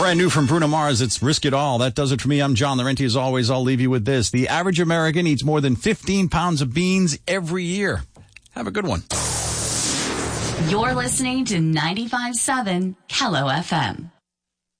Brand new from Bruno Mars, it's Risk It All. That does it for me. I'm John Laurenti. As always, I'll leave you with this. The average American eats more than 15 pounds of beans every year. Have a good one. You're listening to 95.7 Hello FM.